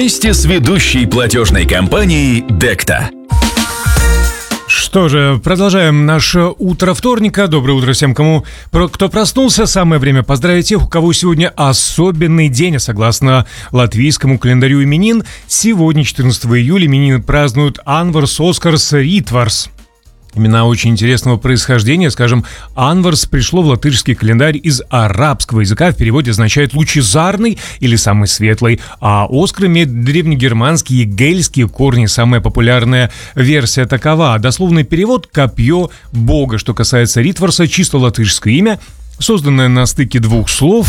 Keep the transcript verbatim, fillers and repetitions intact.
вместе с ведущей платежной компанией Декта. Что же, продолжаем наше утро вторника. Доброе утро всем, кому, кто проснулся. Самое время поздравить тех, у кого сегодня особенный день. А согласно латвийскому календарю именин, сегодня, четырнадцатого июля, именины празднуют Анварс, Оскарс, Ритварс. Имена очень интересного происхождения. Скажем, Анварс пришло в латышский календарь из арабского языка. В переводе означает «лучезарный» или «самый светлый». А Оскар имеет древнегерманские и гельские корни. Самая популярная версия такова. Дословный перевод «копье бога». Что касается Ритварса, чисто латышское имя, созданное на стыке двух слов